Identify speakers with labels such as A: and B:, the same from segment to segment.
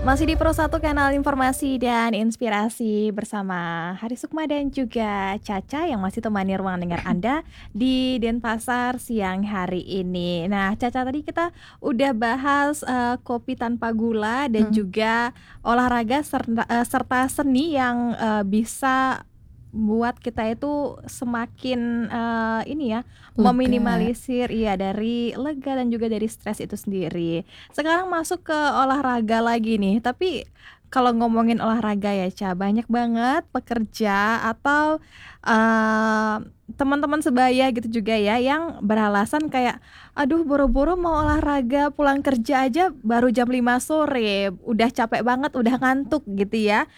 A: Masih di Pro 1 Kanal Informasi dan Inspirasi bersama Hari Sukma dan juga Caca yang masih temani ruang dengar Anda di Denpasar siang hari ini. Nah, Caca, tadi kita udah bahas kopi tanpa gula dan
B: Mhm.
A: juga olahraga serta seni yang bisa buat kita itu semakin ini ya,
B: Lega.
A: meminimalisir dari lega dan juga dari stres itu sendiri. Sekarang masuk ke olahraga lagi nih, tapi kalau ngomongin olahraga ya Ca, banyak banget pekerja atau, eee, teman-teman sebaya gitu juga ya yang beralasan kayak, "Aduh boro-boro mau olahraga, pulang kerja aja baru jam 5 sore, udah capek banget, udah ngantuk," gitu ya.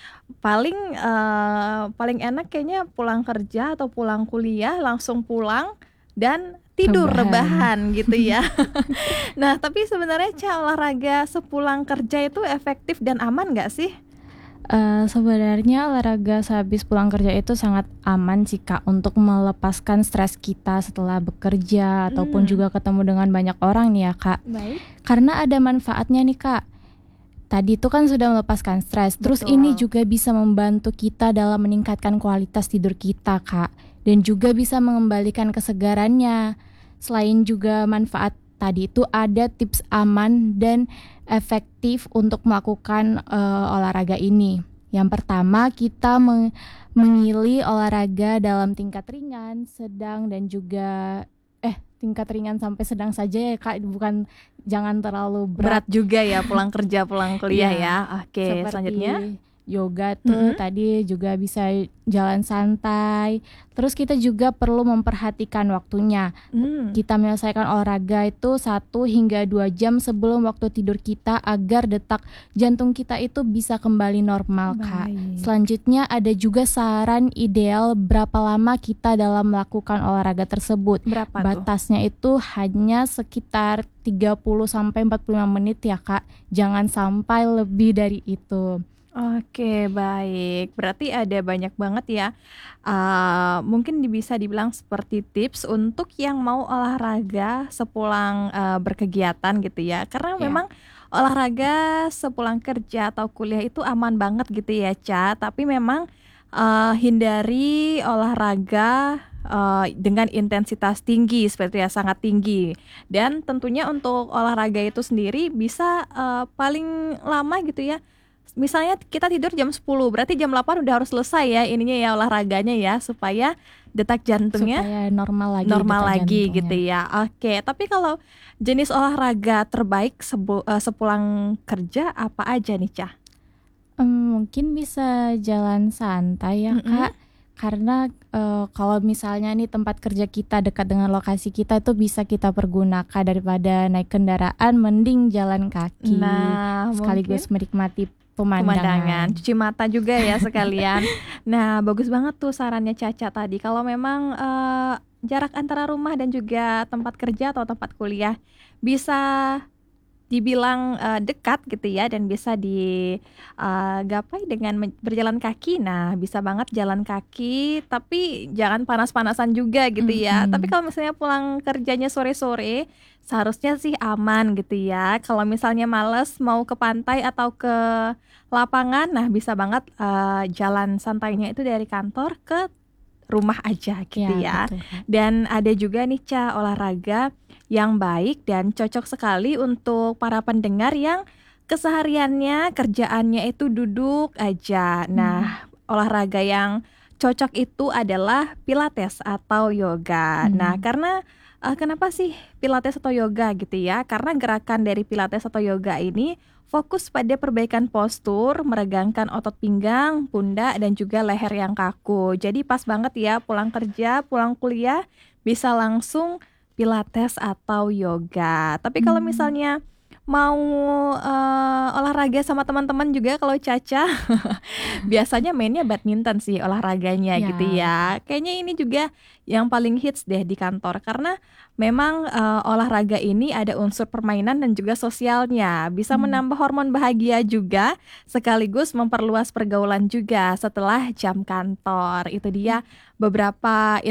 A: Paling enak kayaknya pulang kerja atau pulang kuliah langsung pulang dan tidur
B: Rebahan.
A: rebahan gitu ya. Nah, tapi sebenarnya Ca, olahraga sepulang kerja itu efektif dan aman nggak sih?
B: Sebenarnya olahraga sehabis pulang kerja itu sangat aman sih Kak, untuk melepaskan stres kita setelah bekerja ataupun
A: Mmm,
B: juga ketemu dengan banyak orang nih ya Kak.
A: baik,
B: Karena ada manfaatnya nih Kak. Tadi itu kan sudah melepaskan stres, terus ini
A: betul.
B: juga bisa membantu kita dalam meningkatkan kualitas tidur kita Kak, dan juga bisa mengembalikan kesegarannya. Selain juga manfaat tadi itu ada tips aman dan efektif untuk melakukan olahraga ini. Yang pertama kita memilih olahraga dalam tingkat ringan, sedang dan juga tingkat ringan sampai sedang saja ya Kak, bukan jangan terlalu berat.
A: Berat juga ya pulang kerja, pulang kuliah
B: Ya,
A: ya. Oke, selanjutnya?
B: seperti yoga tuh
A: Mhm.
B: tadi juga bisa jalan santai. Terus kita juga perlu memperhatikan waktunya.
A: Mmm,
B: Kita menyelesaikan olahraga itu 1 hingga 2 jam sebelum waktu tidur kita agar detak jantung kita itu bisa kembali normal, Kak.
A: baik.
B: Selanjutnya ada juga saran ideal berapa lama kita dalam melakukan olahraga tersebut.
A: Berapa tuh?
B: Batasnya itu hanya sekitar 30 sampai 45 menit ya, Kak. Jangan sampai lebih dari itu.
A: Oke, baik. Berarti ada banyak banget ya, mungkin bisa dibilang seperti tips untuk yang mau olahraga sepulang, berkegiatan gitu ya. Karena
B: Ya.
A: memang olahraga sepulang kerja atau kuliah itu aman banget gitu ya, Ca. Tapi memang, hindari olahraga, dengan intensitas tinggi seperti ya, sangat tinggi. Dan tentunya untuk olahraga itu sendiri bisa, paling lama gitu ya. Misalnya kita tidur jam 10, berarti jam 8 udah harus selesai ya ininya ya, olahraganya ya, supaya detak jantungnya
B: Supaya normal lagi
A: normal
B: detak
A: lagi gitu
B: jantungnya.
A: ya. Oke, tapi kalau jenis olahraga terbaik sepulang kerja apa aja nih, Cah?
B: Mungkin bisa jalan santai ya,
A: Mhm.
B: Kak. Karena, kalau misalnya nih tempat kerja kita dekat dengan lokasi kita itu bisa kita pergunakan daripada naik kendaraan, mending jalan kaki,
A: Nah, mungkin
B: sekaligus menikmati
A: pemandangan,
B: pemandangan.
A: cuci mata juga ya sekalian. Nah, bagus banget tuh sarannya Caca tadi. Kalau memang, jarak antara rumah dan juga tempat kerja atau tempat kuliah bisa dibilang, dekat gitu ya dan bisa gapai dengan berjalan kaki. Nah, bisa banget jalan kaki, tapi jangan panas-panasan juga gitu ya. Tapi
B: Mhm.
A: kalau misalnya pulang kerjanya sore-sore, seharusnya sih aman gitu ya. Kalau misalnya males mau ke pantai atau ke lapangan, nah bisa banget, jalan santainya itu dari kantor ke rumah aja gitu
B: Ya,
A: ya.
B: betul, Kak.
A: Dan ada juga nih Ca, olahraga yang baik dan cocok sekali untuk para pendengar yang kesehariannya kerjaannya itu duduk aja.
B: Mhm.
A: Nah, olahraga yang cocok itu adalah pilates atau yoga. Nah,
B: Mmm.
A: karena, kenapa sih pilates atau yoga gitu ya? Karena gerakan dari pilates atau yoga ini fokus pada perbaikan postur, meregangkan otot pinggang, pundak, dan juga leher yang kaku. Jadi pas banget ya pulang kerja, pulang kuliah, bisa langsung pilates atau yoga. Tapi kalau
B: Mmm.
A: misalnya mau, olahraga sama teman-teman juga kalau Caca, biasanya mainnya badminton sih olahraganya gitu
B: Ya, betul.
A: ya. Kayaknya ini juga yang paling hits deh di kantor karena memang, olahraga ini ada unsur permainan dan juga sosialnya, bisa
B: Mmm.
A: menambah hormon bahagia juga, sekaligus memperluas pergaulan juga setelah jam kantor. Itu dia beberapa